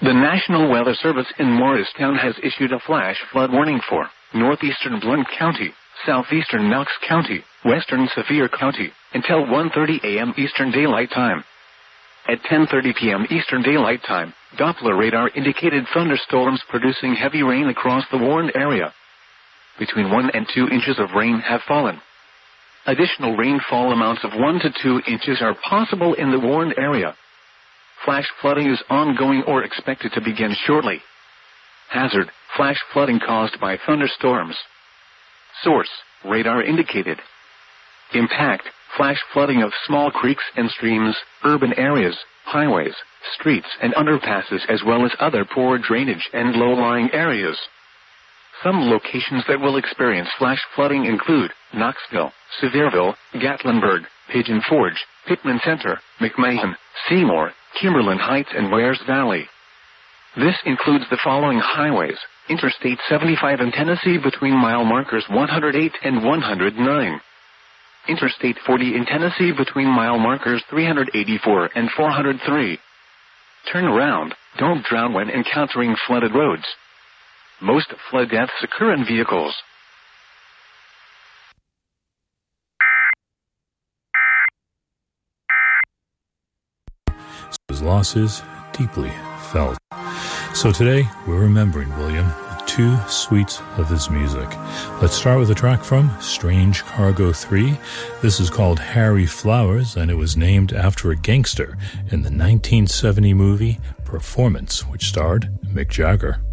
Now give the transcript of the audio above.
The National Weather Service in Morristown has issued a flash flood warning for northeastern Blount County, southeastern Knox County, western Sevier County, until 1:30 a.m. Eastern Daylight Time. At 10:30 p.m. Eastern Daylight Time, Doppler radar indicated thunderstorms producing heavy rain across the warned area. Between 1 and 2 inches of rain have fallen. Additional rainfall amounts of 1 to 2 inches are possible in the warned area. Flash flooding is ongoing or expected to begin shortly. Hazard, flash flooding caused by thunderstorms. Source, radar indicated. Impact, flash flooding of small creeks and streams, urban areas, highways, streets and underpasses as well as other poor drainage and low-lying areas. Some locations that will experience flash flooding include Knoxville, Sevierville, Gatlinburg, Pigeon Forge, Pittman Center, McMahon, Seymour, Kimberlin Heights and Wares Valley. This includes the following highways: Interstate 75 in Tennessee between mile markers 108 and 109. Interstate 40 in Tennessee between mile markers 384 and 403. Turn around, don't drown when encountering flooded roads. Most flood deaths occur in vehicles. His losses deeply felt. So today we're remembering William with 2 suites of his music. Let's start with a track from Strange Cargo 3. This is called Harry Flowers, and it was named after a gangster in the 1970 movie Performance, which starred Mick Jagger.